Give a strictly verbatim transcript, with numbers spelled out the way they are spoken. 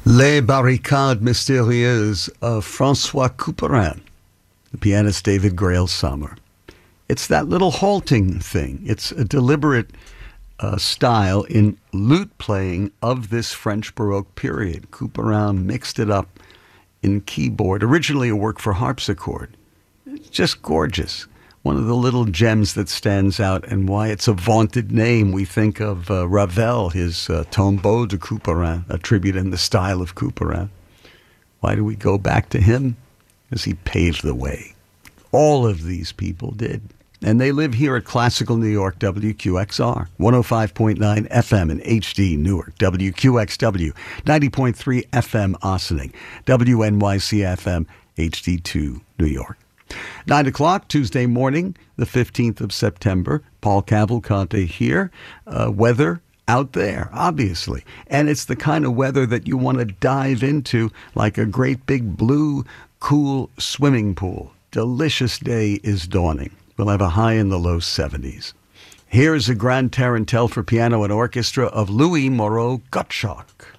Les Barricades Mystérieuses of Francois Couperin, the pianist David Grail Summer. It's that little halting thing. It's a deliberate uh, style in lute playing of this French Baroque period. Couperin mixed it up in keyboard, originally a work for harpsichord. It's just gorgeous. One of the little gems that stands out, and why it's a vaunted name. We think of uh, Ravel, his uh, Tombeau de Couperin, a tribute in the style of Couperin. Why do we go back to him? Because he paved the way. All of these people did. And they live here at Classical New York, W Q X R, one oh five point nine F M in H D Newark, W Q X W, ninety point three F M Ossining, W N Y C F M, H D two New York. Nine o'clock, Tuesday morning, the fifteenth of September. Paul Cavalcante here. Uh, weather out there, obviously. And it's the kind of weather that you want to dive into like a great big blue, cool swimming pool. Delicious day is dawning. We'll have a high in the low seventies. Here's a Grand Tarantelle for piano and orchestra of Louis Moreau Gottschalk.